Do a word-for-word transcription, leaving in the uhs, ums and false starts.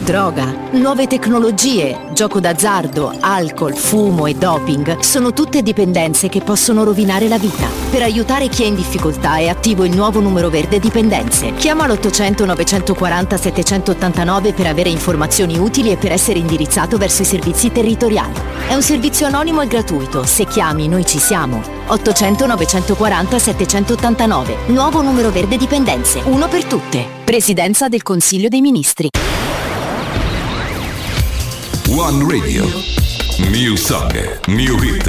droga, nuove tecnologie, gioco d'azzardo, alcol, fumo e doping sono tutte dipendenze che possono rovinare la vita. Per aiutare chi è in difficoltà è attivo il nuovo numero verde dipendenze. Chiama l'ottocento novecentoquaranta settecentottantanove per avere informazioni utili e per essere indirizzato verso i servizi territoriali. È un servizio anonimo e gratuito. Se chiami, noi ci siamo. ottocento novecentoquaranta settecentottantanove. Nuovo numero verde dipendenze. Uno per tutte. Presidenza del Consiglio dei Ministri. One Radio. New song, new hit.